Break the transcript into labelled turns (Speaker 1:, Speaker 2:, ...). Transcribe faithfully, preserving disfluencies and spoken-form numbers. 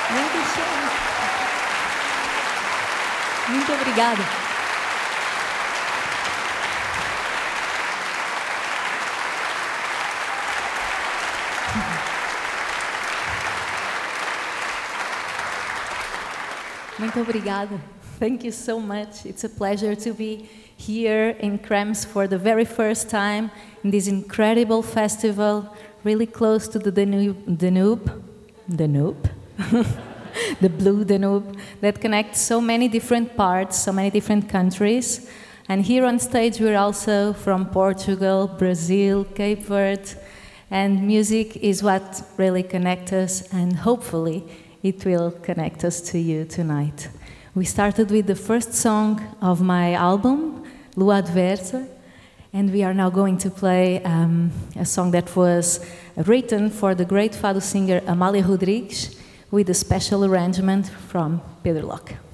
Speaker 1: Muito show. Muito obrigada. Muito obrigada. Thank you so much. It's a pleasure to be here in Krems for the very first time in this incredible festival, really close to the Danube, Danube, Danube, the Blue Danube, that connects so many different parts, so many different countries. And here on stage we're also from Portugal, Brazil, Cape Verde, and music is what really connects us, and hopefully it will connect us to you tonight. We started with the first song of my album, Lua Adversa, and we are now going to play um, a song that was written for the great fado singer Amália Rodrigues with a special arrangement from Pedro Locke.